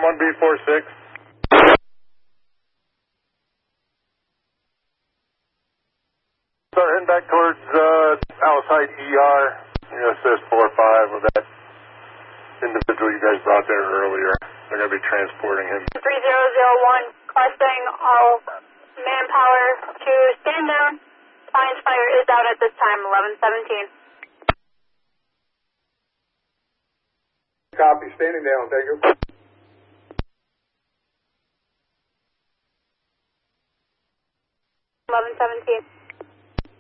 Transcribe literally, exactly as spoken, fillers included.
one B four six. Start heading back towards uh, Alice Heights E R. U S S four five with that individual you guys brought there earlier. They're going to be transporting him. three zero zero one, requesting all manpower to stand down. Client's fire is out at this time, eleven seventeen. Copy, standing down, thank you. eleven seventeen.